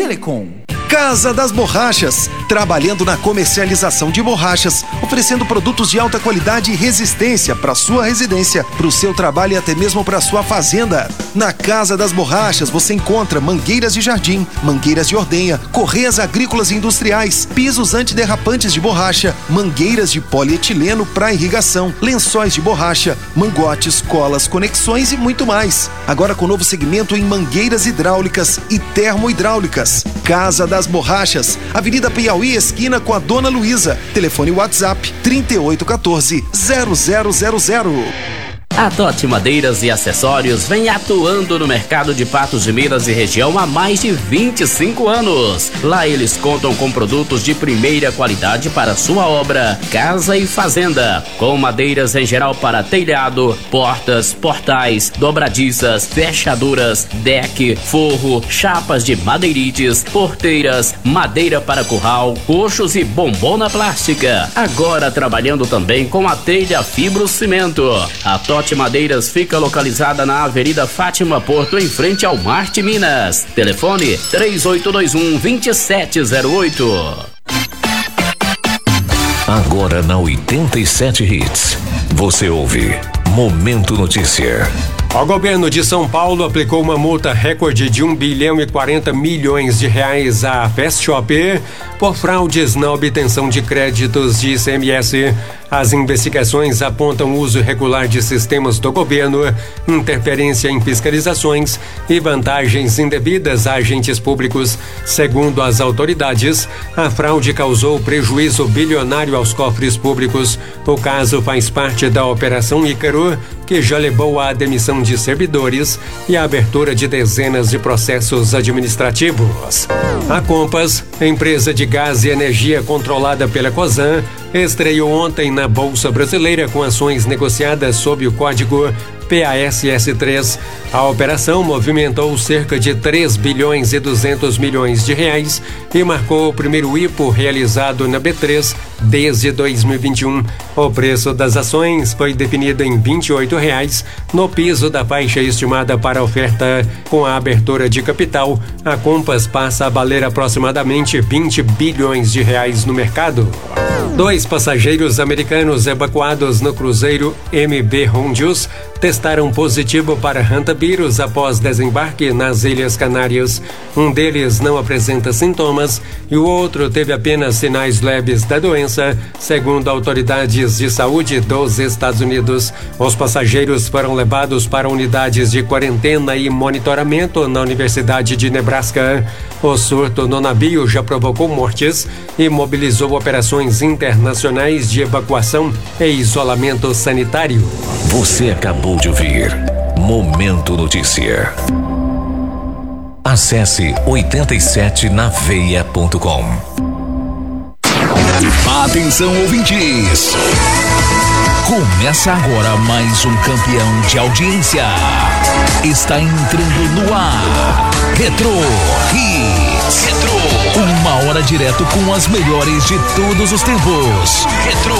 Telecom. Casa das Borrachas, trabalhando na comercialização de borrachas, oferecendo produtos de alta qualidade e resistência para sua residência, para o seu trabalho e até mesmo para sua fazenda. Na Casa das Borrachas você encontra mangueiras de jardim, mangueiras de ordenha, correias agrícolas e industriais, pisos antiderrapantes de borracha, mangueiras de polietileno para irrigação, lençóis de borracha, mangotes, colas, conexões e muito mais. Agora com novo segmento em mangueiras hidráulicas e termohidráulicas. Casa das Borrachas, Avenida Piauí, esquina com a Dona Luísa. Telefone WhatsApp 3814-0000. A Totti Madeiras e Acessórios vem atuando no mercado de Patos de Minas e região há mais de 25 anos. Lá eles contam com produtos de primeira qualidade para sua obra, casa e fazenda, com madeiras em geral para telhado, portas, portais, dobradiças, fechaduras, deck, forro, chapas de madeirites, porteiras, madeira para curral, coxos e bombona plástica. Agora trabalhando também com a telha fibrocimento. A Totti Madeiras fica localizada na Avenida Fátima Porto, em frente ao Marte Minas. Telefone 3821-2708. Agora na 87 Hits, você ouve Momento Notícia. O governo de São Paulo aplicou uma multa recorde de R$1 bilhão e 40 milhões à Fast Shop por fraudes na obtenção de créditos de ICMS. As investigações apontam uso irregular de sistemas do governo, interferência em fiscalizações e vantagens indevidas a agentes públicos. Segundo as autoridades, a fraude causou prejuízo bilionário aos cofres públicos. O caso faz parte da Operação Ícaro, que já levou à demissão de servidores e à abertura de dezenas de processos administrativos. A Compass, empresa de gás e energia controlada pela Cosan, estreou ontem na Bolsa Brasileira com ações negociadas sob o código PASS3. A operação movimentou cerca de 3 bilhões e 200 milhões de reais e marcou o primeiro IPO realizado na B3 desde 2021. O preço das ações foi definido em R$28 no piso da faixa estimada para a oferta. Com a abertura de capital, a Compass passa a valer aproximadamente 20 bilhões de reais no mercado. 2 passageiros americanos evacuados no cruzeiro MB Hondius testaram positivo para hantavirus após desembarque nas Ilhas Canárias. Um deles não apresenta sintomas e o outro teve apenas sinais leves da doença, segundo autoridades de saúde dos Estados Unidos. Os passageiros foram levados para unidades de quarentena e monitoramento na Universidade de Nebraska. O surto no navio já provocou mortes e mobilizou operações internacionais de evacuação e isolamento sanitário. Você acabou de ouvir Momento Notícia. Acesse 87naveia.com. Atenção, ouvintes! Começa agora mais um campeão de audiência. Está entrando no ar. Retro Hits. Uma hora direto com as melhores de todos os tempos. Retro